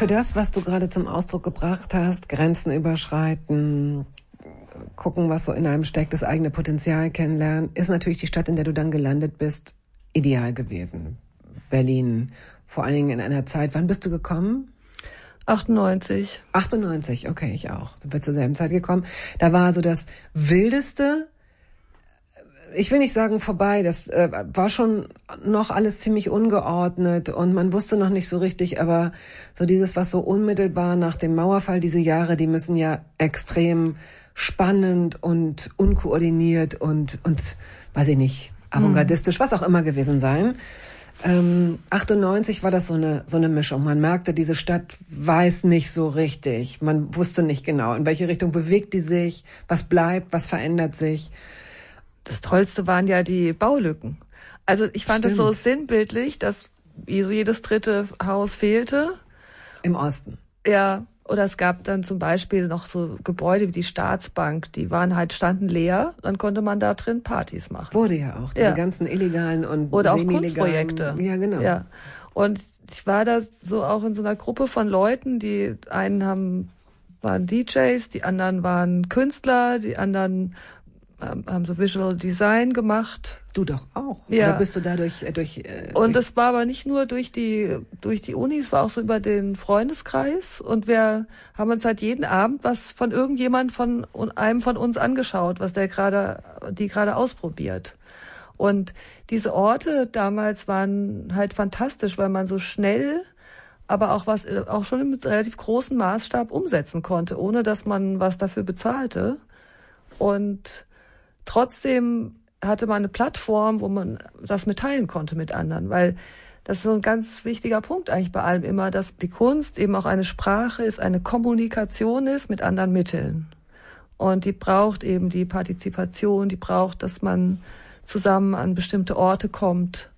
Für das, was du gerade zum Ausdruck gebracht hast, Grenzen überschreiten, gucken, was so in einem steckt, das eigene Potenzial kennenlernen, ist natürlich die Stadt, in der du dann gelandet bist, ideal gewesen. Berlin, vor allen Dingen in einer Zeit. Wann bist du gekommen? 98. 98, okay, ich auch. Sind wir zur selben Zeit gekommen. Da war so das Wildeste, ich will nicht sagen vorbei, das war schon noch alles ziemlich ungeordnet und man wusste noch nicht so richtig, aber so dieses, was so unmittelbar nach dem Mauerfall, diese Jahre, die müssen ja extrem spannend und unkoordiniert und weiß ich nicht, avantgardistisch, was auch immer gewesen sein. 98 war das so eine Mischung. Man merkte, diese Stadt weiß nicht so richtig. Man wusste nicht genau, in welche Richtung bewegt die sich, was bleibt, was verändert sich. Das Tollste waren ja die Baulücken. Also ich fand es so sinnbildlich, dass so jedes dritte Haus fehlte. Im Osten. Ja, oder es gab dann zum Beispiel noch so Gebäude wie die Staatsbank, die standen leer, dann konnte man da drin Partys machen. Wurde ja auch, diese ganzen illegalen und oder auch semi-legalen Kunstprojekte. Ja, genau. Ja. Und ich war da so auch in so einer Gruppe von Leuten, die einen waren DJs, die anderen waren Künstler, die anderen haben so Visual Design gemacht. Du doch auch. Ja. Oder bist du dadurch Und das war aber nicht nur durch die Uni, es war auch so über den Freundeskreis. Und wir haben uns halt jeden Abend was von irgendjemand von einem von uns angeschaut, was die gerade ausprobiert. Und diese Orte damals waren halt fantastisch, weil man so schnell, aber auch schon mit relativ großem Maßstab umsetzen konnte, ohne dass man was dafür bezahlte. Und trotzdem hatte man eine Plattform, wo man das mitteilen konnte mit anderen, weil das ist so ein ganz wichtiger Punkt eigentlich bei allem immer, dass die Kunst eben auch eine Sprache ist, eine Kommunikation ist mit anderen Mitteln. Und die braucht eben die Partizipation, die braucht, dass man zusammen an bestimmte Orte kommt.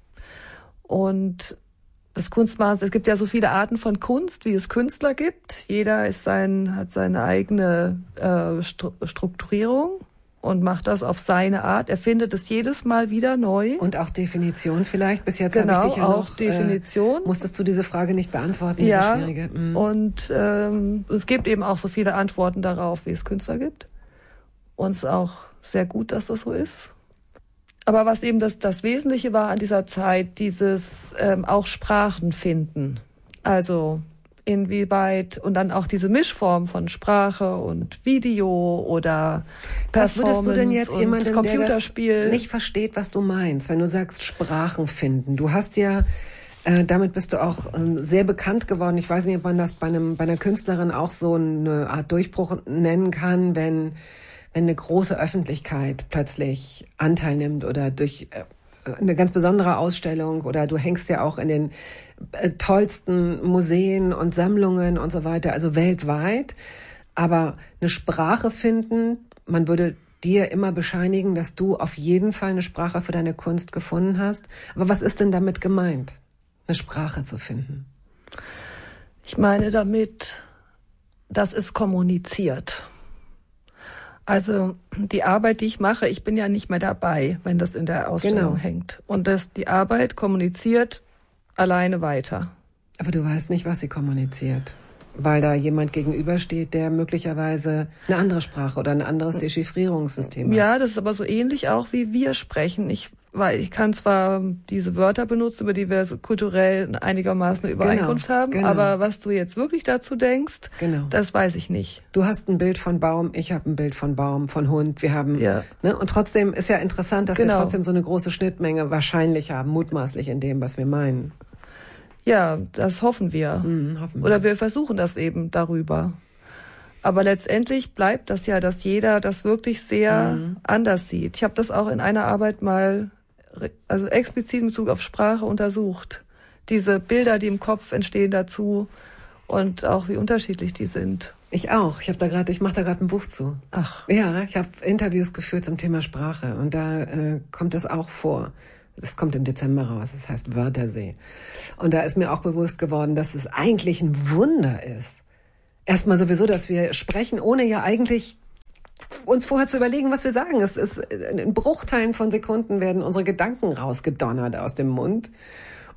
Und das Kunstmaß, es gibt ja so viele Arten von Kunst, wie es Künstler gibt. Jeder hat seine eigene Strukturierung und macht das auf seine Art. Er findet es jedes Mal wieder neu. Und auch Definition vielleicht. Bis jetzt genau, habe ich dich ja auch noch, Definition. Musstest du diese Frage nicht beantworten, ja, diese schwierige. Und es gibt eben auch so viele Antworten darauf, wie es Künstler gibt. Und es ist auch sehr gut, dass das so ist. Aber was eben das Wesentliche war an dieser Zeit, dieses auch Sprachen finden. Also inwieweit, und dann auch diese Mischform von Sprache und Video oder Performance. Was würdest du denn jetzt jemandem, Computerspiel, der das nicht versteht, was du meinst, wenn du sagst Sprachen finden? Du hast ja, damit bist du auch sehr bekannt geworden. Ich weiß nicht, ob man das bei einer Künstlerin auch so eine Art Durchbruch nennen kann, wenn eine große Öffentlichkeit plötzlich Anteil nimmt oder durch eine ganz besondere Ausstellung, oder du hängst ja auch in den tollsten Museen und Sammlungen und so weiter, also weltweit. Aber eine Sprache finden, man würde dir immer bescheinigen, dass du auf jeden Fall eine Sprache für deine Kunst gefunden hast. Aber was ist denn damit gemeint, eine Sprache zu finden? Ich meine damit, dass es kommuniziert. Also die Arbeit, die ich mache, ich bin ja nicht mehr dabei, wenn das in der Ausstellung hängt. Und die Arbeit kommuniziert alleine weiter. Aber du weißt nicht, was sie kommuniziert, weil da jemand gegenübersteht, der möglicherweise eine andere Sprache oder ein anderes Dechiffrierungssystem hat. Ja, das ist aber so ähnlich auch, wie wir sprechen. Ich kann zwar diese Wörter benutzen, über die wir so kulturell einigermaßen eine Übereinkunft haben, aber was du jetzt wirklich dazu denkst, das weiß ich nicht. Du hast ein Bild von Baum, ich habe ein Bild von Baum, von Hund, wir haben, ne? Und trotzdem ist ja interessant, dass wir trotzdem so eine große Schnittmenge wahrscheinlich haben, mutmaßlich in dem, was wir meinen. Ja, das hoffen wir. Hoffen wir. Oder wir versuchen das eben darüber. Aber letztendlich bleibt das ja, dass jeder das wirklich sehr anders sieht. Ich habe das auch in einer Arbeit mal, also explizit in Bezug auf Sprache untersucht. Diese Bilder, die im Kopf entstehen dazu und auch wie unterschiedlich die sind. Ich auch. Ich mache da gerade ein Buch zu. Ach. Ja, ich habe Interviews geführt zum Thema Sprache und da kommt das auch vor. Das kommt im Dezember raus, das heißt Wörtersee. Und da ist mir auch bewusst geworden, dass es eigentlich ein Wunder ist. Erstmal sowieso, dass wir sprechen, ohne ja eigentlich uns vorher zu überlegen, was wir sagen. Es ist in Bruchteilen von Sekunden werden unsere Gedanken rausgedonnert aus dem Mund.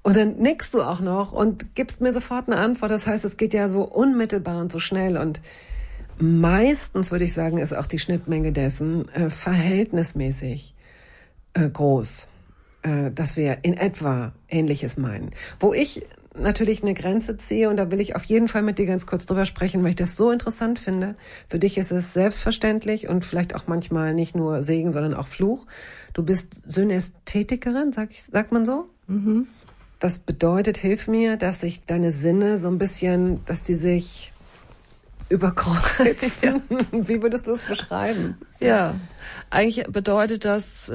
Und dann nickst du auch noch und gibst mir sofort eine Antwort. Das heißt, es geht ja so unmittelbar und so schnell. Und meistens, würde ich sagen, ist auch die Schnittmenge dessen verhältnismäßig groß, dass wir in etwa Ähnliches meinen. Wo ich natürlich eine Grenze ziehe, und da will ich auf jeden Fall mit dir ganz kurz drüber sprechen, weil ich das so interessant finde. Für dich ist es selbstverständlich und vielleicht auch manchmal nicht nur Segen, sondern auch Fluch. Du bist Synästhetikerin, sagt man so? Mhm. Das bedeutet, hilf mir, dass sich deine Sinne so ein bisschen, dass die sich überkreuzen. Ja. Wie würdest du es beschreiben? Ja, eigentlich bedeutet das,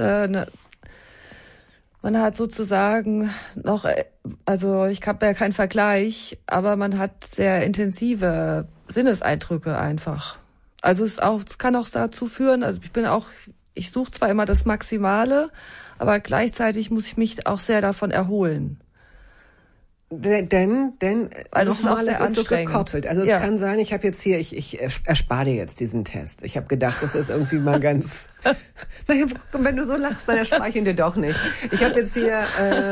man hat sozusagen noch, also ich habe ja keinen Vergleich, aber man hat sehr intensive Sinneseindrücke einfach. Also es kann auch dazu führen, also ich suche zwar immer das Maximale, aber gleichzeitig muss ich mich auch sehr davon erholen. Denn nochmal, es ist so gekoppelt. Also es kann sein, ich habe jetzt hier, ich erspare dir jetzt diesen Test. Ich habe gedacht, das ist irgendwie mal ganz... Naja, wenn du so lachst, dann erspare ich ihn dir doch nicht. Ich habe jetzt hier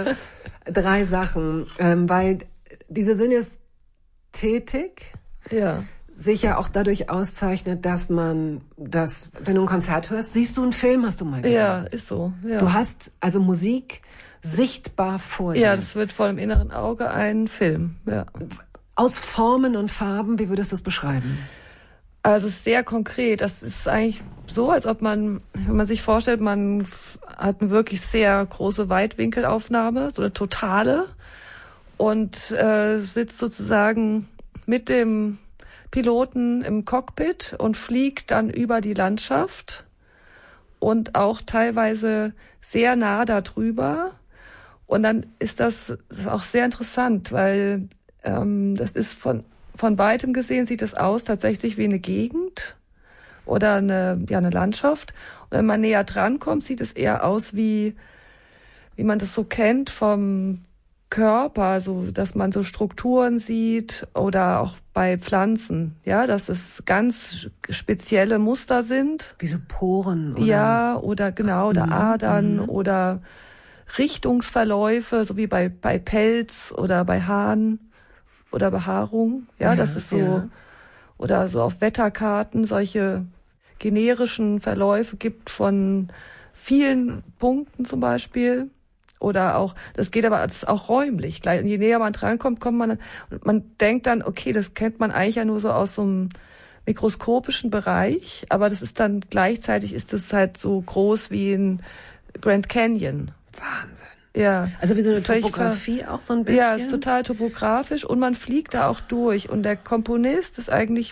3 Sachen, weil diese Synästhetik sich ja auch dadurch auszeichnet, dass wenn du ein Konzert hörst, siehst du einen Film, hast du mal gesagt. Ja, ist so. Ja. Du hast also Musik sichtbar vor dir. Ja, das wird vor dem inneren Auge ein Film. Ja. Aus Formen und Farben, wie würdest du es beschreiben? Also es ist sehr konkret. Das ist eigentlich so, als ob wenn man sich vorstellt, man hat eine wirklich sehr große Weitwinkelaufnahme, so eine totale, und sitzt sozusagen mit dem Piloten im Cockpit und fliegt dann über die Landschaft und auch teilweise sehr nah darüber. Und dann ist das auch sehr interessant, weil das ist von weitem gesehen, sieht es aus tatsächlich wie eine Gegend oder eine Landschaft. Und wenn man näher dran kommt, sieht es eher aus wie man das so kennt vom Körper, so dass man so Strukturen sieht, oder auch bei Pflanzen, ja, dass es ganz spezielle Muster sind. Wie so Poren, oder? Ja, oder genau, oder Adern oder Richtungsverläufe, so wie bei Pelz oder bei Haaren oder Behaarung. Ja, das ist so, oder so auf Wetterkarten solche generischen Verläufe gibt von vielen Punkten zum Beispiel. Oder auch, das geht aber auch räumlich. Je näher man drankommt, man denkt dann, okay, das kennt man eigentlich ja nur so aus so einem mikroskopischen Bereich, aber das ist dann gleichzeitig ist es halt so groß wie ein Grand Canyon. Wahnsinn. Ja. Also wie so eine Topografie auch so ein bisschen? Ja, es ist total topografisch und man fliegt da auch durch. Und der Komponist ist eigentlich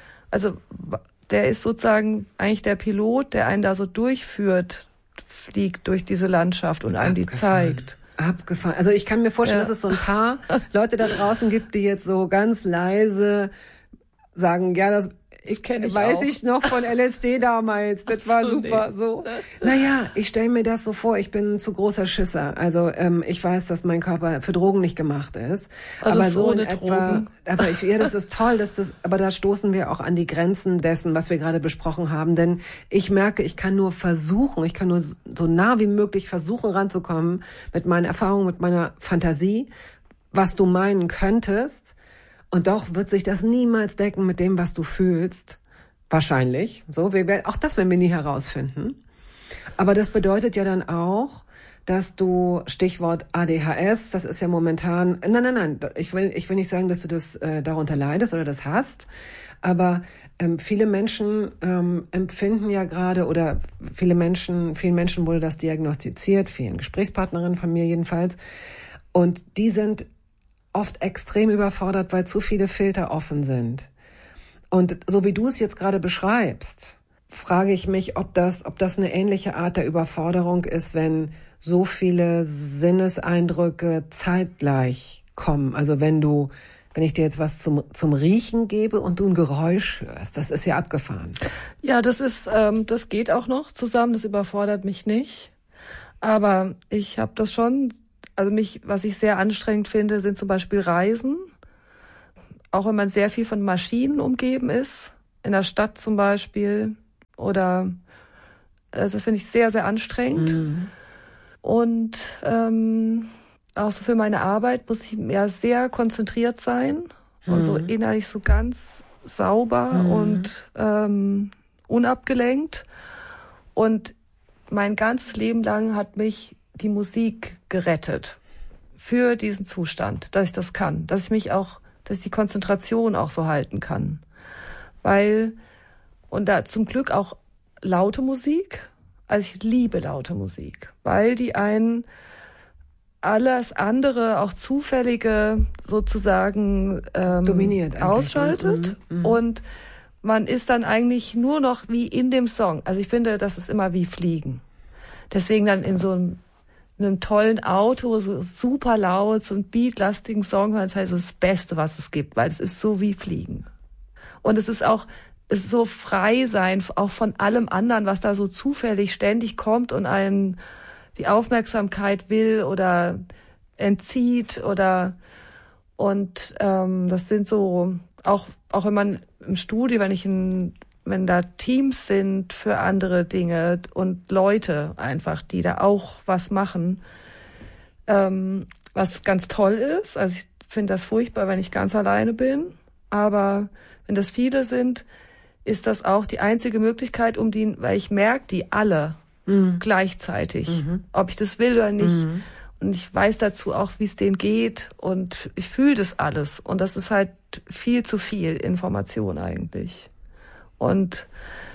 der ist sozusagen eigentlich der Pilot, der einen da so durchführt, fliegt durch diese Landschaft und einem die zeigt. Abgefahren. Also ich kann mir vorstellen, dass es so ein paar Leute da draußen gibt, die jetzt so ganz leise sagen, ja, das weiß ich noch von LSD damals. Das war super. So. Naja, ich stelle mir das so vor, ich bin ein zu großer Schisser. Also ich weiß, dass mein Körper für Drogen nicht gemacht ist. Aber so in etwa. Aber das ist toll, aber da stoßen wir auch an die Grenzen dessen, was wir gerade besprochen haben. Denn ich merke, ich kann nur so nah wie möglich versuchen ranzukommen mit meinen Erfahrungen, mit meiner Fantasie, was du meinen könntest. Und doch wird sich das niemals decken mit dem, was du fühlst. Wahrscheinlich. So, auch das werden wir nie herausfinden. Aber das bedeutet ja dann auch, dass du, Stichwort ADHS, das ist ja momentan, nein, ich will nicht sagen, dass du das darunter leidest oder das hast, aber viele Menschen empfinden ja gerade, oder vielen Menschen wurde das diagnostiziert, vielen Gesprächspartnerinnen von mir jedenfalls, und die sind oft extrem überfordert, weil zu viele Filter offen sind. Und so wie du es jetzt gerade beschreibst, frage ich mich, ob das eine ähnliche Art der Überforderung ist, wenn so viele Sinneseindrücke zeitgleich kommen. Also wenn ich dir jetzt was zum Riechen gebe und du ein Geräusch hörst, das ist ja abgefahren. Ja, das geht auch noch zusammen, das überfordert mich nicht. Aber ich habe das schon. Also was ich sehr anstrengend finde, sind zum Beispiel Reisen. Auch wenn man sehr viel von Maschinen umgeben ist, in der Stadt zum Beispiel. Oder das finde ich sehr, sehr anstrengend. Mhm. Und auch so für meine Arbeit muss ich ja sehr konzentriert sein und so innerlich so ganz sauber und unabgelenkt. Und mein ganzes Leben lang hat mich die Musik gerettet für diesen Zustand, dass ich das kann, dass ich die Konzentration auch so halten kann. Und da zum Glück auch laute Musik, also ich liebe laute Musik, weil die einen alles andere, auch Zufällige sozusagen dominiert ausschaltet und man ist dann eigentlich nur noch wie in dem Song. Also ich finde, das ist immer wie Fliegen. Deswegen dann in so einem tollen Auto, so super laut, so einen beatlastigen Song hören, ist halt so das Beste, was es gibt, weil es ist so wie Fliegen. Und es ist so frei sein, auch von allem anderen, was da so zufällig ständig kommt und einen die Aufmerksamkeit will oder entzieht und das sind so, auch wenn man im Studio, wenn da Teams sind für andere Dinge und Leute einfach, die da auch was machen, was ganz toll ist. Also ich finde das furchtbar, wenn ich ganz alleine bin, aber wenn das viele sind, ist das auch die einzige Möglichkeit, weil ich merke die alle gleichzeitig, ob ich das will oder nicht. Und ich weiß dazu auch, wie es denen geht und ich fühle das alles. Und das ist halt viel zu viel Information eigentlich. Und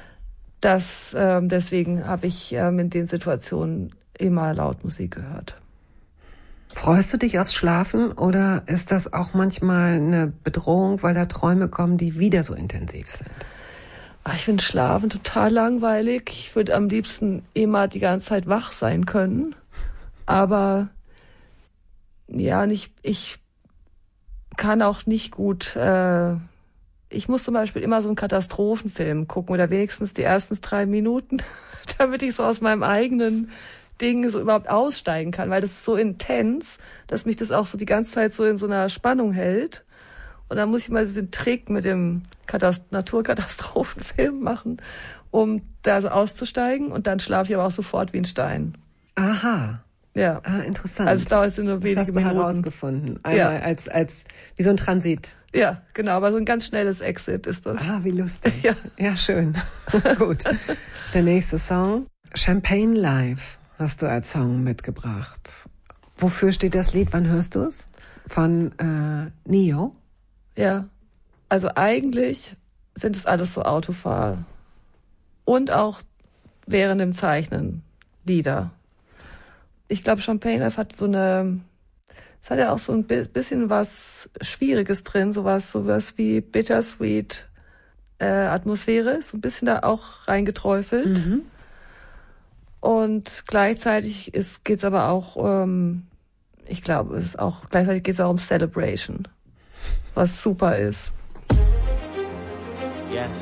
deswegen habe ich in den Situationen immer laut Musik gehört. Freust du dich aufs Schlafen oder ist das auch manchmal eine Bedrohung, weil da Träume kommen, die wieder so intensiv sind? Ich finde Schlafen total langweilig. Ich würde am liebsten immer die ganze Zeit wach sein können. Aber ja, ich kann auch nicht gut. Ich muss zum Beispiel immer so einen Katastrophenfilm gucken oder wenigstens die ersten 3 Minuten, damit ich so aus meinem eigenen Ding so überhaupt aussteigen kann, weil das ist so intens, dass mich das auch so die ganze Zeit so in so einer Spannung hält. Und dann muss ich mal diesen Trick mit dem Naturkatastrophenfilm machen, um da so auszusteigen. Und dann schlafe ich aber auch sofort wie ein Stein. Aha. Ja. Interessant. Also es dauert nur wenige das hast du Minuten. Herausgefunden. Einmal als wie so ein Transit. Ja, genau. Aber so ein ganz schnelles Exit ist das. Wie lustig. Ja, schön. Gut. Der nächste Song. Champagne Live hast du als Song mitgebracht. Wofür steht das Lied? Wann hörst du es? Von Nio? Ja, also eigentlich sind es alles so Autofahrer und auch während dem Zeichnen Lieder. Ich glaube, Champagne Live hat es hat ja auch so ein bisschen was Schwieriges drin, sowas wie Bittersweet Atmosphäre, so ein bisschen da auch reingeträufelt. Und gleichzeitig geht's aber auch, ich glaube, gleichzeitig geht's auch um Celebration. Was super ist. Yes.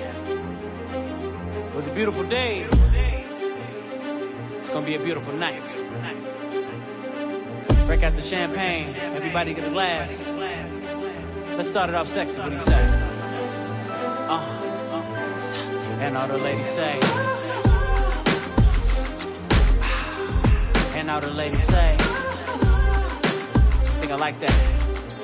It was a beautiful day. It's gonna be a beautiful night. Break out the champagne. Everybody get a laugh. Let's start it off sexy. What do you say? And all the ladies say. And all the ladies say. I think I like that.